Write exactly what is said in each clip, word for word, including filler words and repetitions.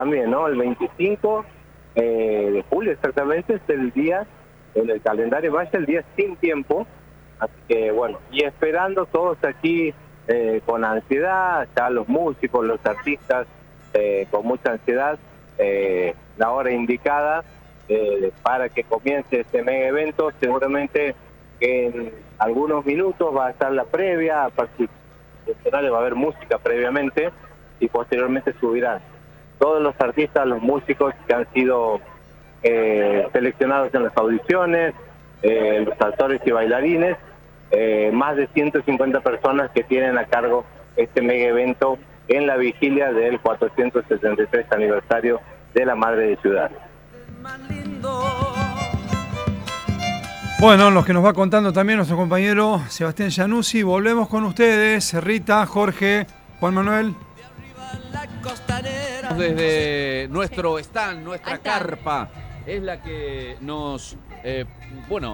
también, ¿no? El veinticinco eh, de julio exactamente es el día, en el calendario maya, el día sin tiempo. Así que bueno, y esperando todos aquí eh, con ansiedad, ya los músicos, los artistas, eh, con mucha ansiedad, eh, la hora indicada eh, para que comience este mega evento. Seguramente en algunos minutos va a estar la previa, a partir del escenario va a haber música previamente y posteriormente subirán todos los artistas, los músicos que han sido eh, seleccionados en las audiciones, eh, los actores y bailarines, eh, más de ciento cincuenta personas que tienen a cargo este mega evento en la vigilia del cuatrocientos setenta y tres aniversario de la Madre de Ciudad. Bueno, los que nos va contando también nuestro compañero Sebastián Januzzi. Volvemos con ustedes, Rita, Jorge, Juan Manuel. Desde nuestro stand, nuestra carpa, es la que nos, eh, bueno,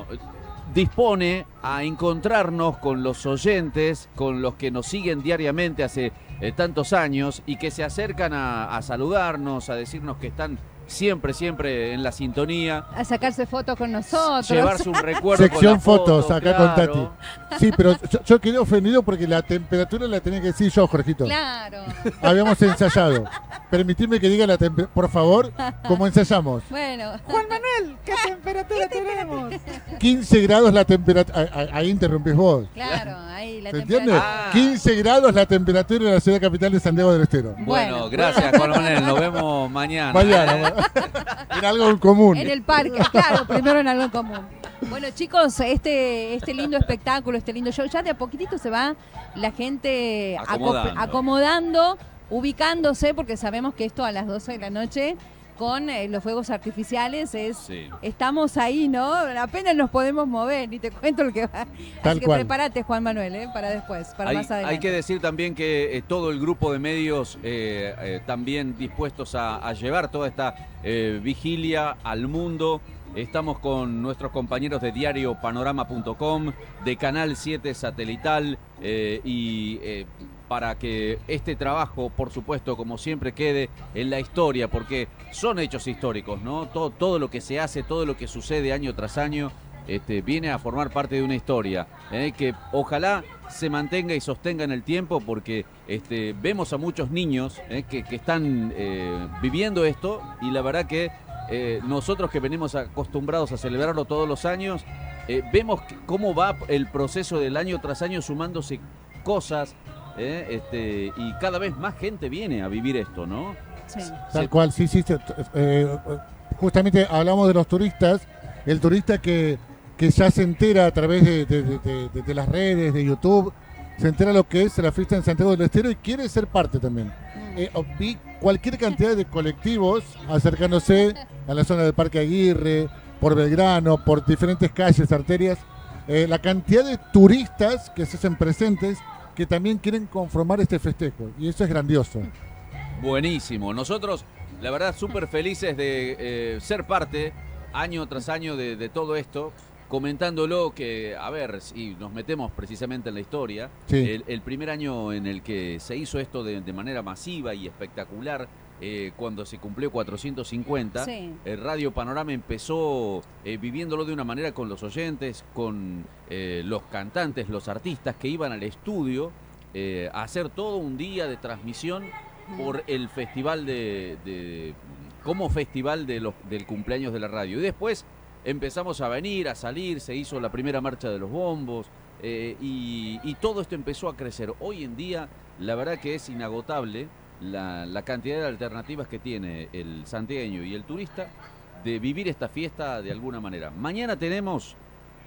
dispone a encontrarnos con los oyentes, con los que nos siguen diariamente hace eh, tantos años y que se acercan a, a saludarnos, a decirnos que están siempre, siempre en la sintonía. A sacarse fotos con nosotros. Llevarse un recuerdo. Sección con la fotos, foto, acá claro. con Tati. Sí, pero yo, yo quedé ofendido porque la temperatura la tenía que decir yo, Jorgito. Claro. Habíamos ensayado. Permitidme que diga la temperatura, por favor, como ensayamos. Bueno. Juan Manuel, ¿qué temperatura tenemos? quince grados la temperatura. Ahí interrumpís vos. Claro, ahí la ¿Se temperatura. entiende? Ah. quince grados la temperatura en la ciudad capital de Santiago del Estero. Bueno, Bueno. gracias, Juan Manuel. Nos vemos mañana. Mañana. En algo en común. En el parque, claro, primero en algo en común. Bueno, chicos, este, este lindo espectáculo, este lindo show, ya de a poquitito se va la gente Acomodando. acop- acomodando, ubicándose, porque sabemos que esto a las doce de la noche con eh, los fuegos artificiales es Sí. estamos ahí, ¿no? Apenas nos podemos mover, ni te cuento lo que va. Tal Así que cual. prepárate, Juan Manuel, ¿eh? Para después, para Hay, más adelante. hay que decir también que eh, todo el grupo de medios eh, eh, también dispuestos a, a llevar toda esta eh, vigilia al mundo. Estamos con nuestros compañeros de diario panorama punto com, de Canal siete Satelital, eh, y eh, para que este trabajo, por supuesto, como siempre, quede en la historia, porque son hechos históricos, ¿no? Todo, todo lo que se hace, todo lo que sucede año tras año, este, viene a formar parte de una historia, ¿eh? Que ojalá se mantenga y sostenga en el tiempo, porque este, vemos a muchos niños ¿eh? que, que están eh, viviendo esto, y la verdad que eh, nosotros que venimos acostumbrados a celebrarlo todos los años, eh, vemos cómo va el proceso del año tras año sumándose cosas, ¿eh? este, y cada vez más gente viene a vivir esto, ¿no? Sí. Tal Se- cual, sí, sí. se- eh, justamente hablamos de los turistas, el turista que, que ya se entera a través de, de- de- de- de- de las redes, de YouTube, se entera lo que es la fiesta en Santiago del Estero y quiere ser parte también. Eh, vi cualquier cantidad de colectivos acercándose a la zona del Parque Aguirre, por Belgrano, por diferentes calles, arterias, eh, la cantidad de turistas que se hacen presentes que también quieren conformar este festejo, y eso es grandioso. Buenísimo. Nosotros, la verdad, súper felices de eh, ser parte, año tras año, de, de todo esto, comentándolo que, a ver, si nos metemos precisamente en la historia, Sí. el, el primer año en el que se hizo esto de, de manera masiva y espectacular, eh, cuando se cumplió cuatrocientos cincuenta, Sí. el Radio Panorama empezó eh, viviéndolo de una manera con los oyentes, con eh, los cantantes, los artistas que iban al estudio eh, a hacer todo un día de transmisión por el festival de, de como festival de los, del cumpleaños de la radio. Y después empezamos a venir, a salir, se hizo la primera marcha de los bombos, eh, y, y todo esto empezó a crecer. Hoy en día, la verdad que es inagotable la, la cantidad de alternativas que tiene el santiagueño y el turista de vivir esta fiesta de alguna manera. Mañana tenemos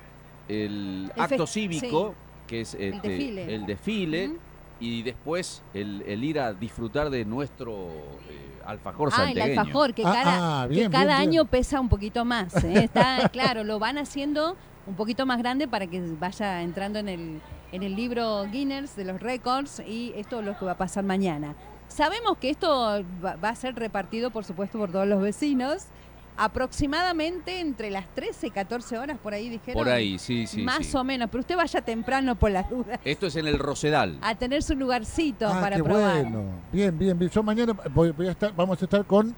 el, El acto fest- cívico, que es este, desfile. el desfile, Ujú. y después el, el ir a disfrutar de nuestro eh, alfajor Ah, el santiagueño. alfajor, que Ah, cada, ah, bien, que cada bien, bien. año pesa un poquito más. ¿eh? Está claro, lo van haciendo un poquito más grande para que vaya entrando en el, en el libro Guinness de los récords, y esto es lo que va a pasar mañana. Sabemos que esto va, va a ser repartido, por supuesto, por todos los vecinos, aproximadamente entre las trece y catorce horas, por ahí dijeron. Por ahí, sí, sí. Más sí. o menos, pero usted vaya temprano por las dudas. Esto es en el Rosedal. A tener su lugarcito Ah, para qué probar. bueno. Bien, bien, bien. Yo mañana voy, voy a estar, vamos a estar con